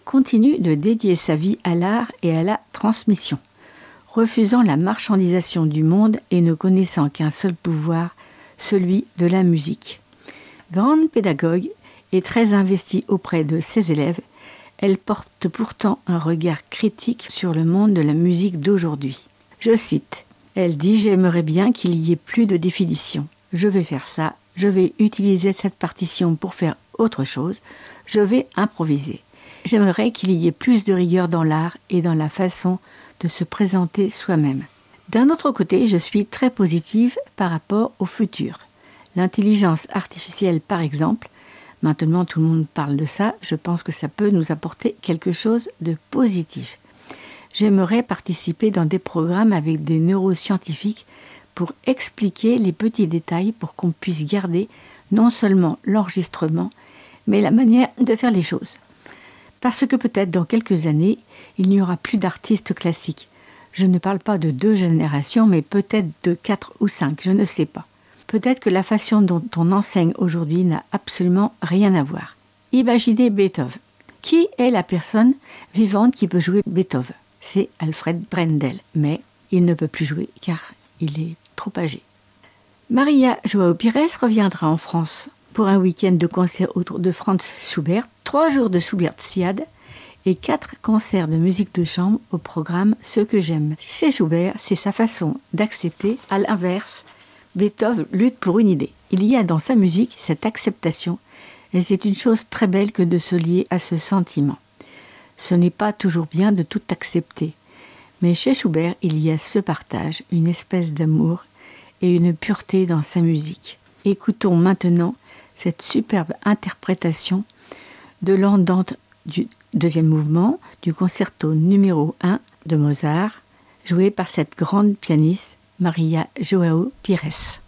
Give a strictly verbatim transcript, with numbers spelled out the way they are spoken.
continue de dédier sa vie à l'art et à la transmission, refusant la marchandisation du monde et ne connaissant qu'un seul pouvoir, celui de la musique. Grande pédagogue et très investie auprès de ses élèves, elle porte pourtant un regard critique sur le monde de la musique d'aujourd'hui. Je cite, elle dit « J'aimerais bien qu'il y ait plus de définition. Je vais faire ça, je vais utiliser cette partition pour faire autre chose, je vais improviser. J'aimerais qu'il y ait plus de rigueur dans l'art et dans la façon de se présenter soi-même. » D'un autre côté, je suis très positive par rapport au futur. L'intelligence artificielle, par exemple, maintenant tout le monde parle de ça, je pense que ça peut nous apporter quelque chose de positif. J'aimerais participer dans des programmes avec des neuroscientifiques pour expliquer les petits détails pour qu'on puisse garder non seulement l'enregistrement, mais la manière de faire les choses. Parce que peut-être dans quelques années, il n'y aura plus d'artistes classiques. Je ne parle pas de deux générations, mais peut-être de quatre ou cinq, je ne sais pas. Peut-être que la façon dont on enseigne aujourd'hui n'a absolument rien à voir. Imaginez Beethoven. Qui est la personne vivante qui peut jouer Beethoven ? C'est Alfred Brendel, mais il ne peut plus jouer car il est trop âgé. Maria João Pires reviendra en France pour un week-end de concerts autour de Franz Schubert, trois jours de Schubert-Siade et quatre concerts de musique de chambre au programme Ce que j'aime. Chez Schubert, c'est sa façon d'accepter. À l'inverse, Beethoven lutte pour une idée. Il y a dans sa musique cette acceptation et c'est une chose très belle que de se lier à ce sentiment. Ce n'est pas toujours bien de tout accepter, mais chez Schubert, il y a ce partage, une espèce d'amour et une pureté dans sa musique. Écoutons maintenant cette superbe interprétation de l'andante du deuxième mouvement du concerto numéro un de Mozart, joué par cette grande pianiste Maria João Pires.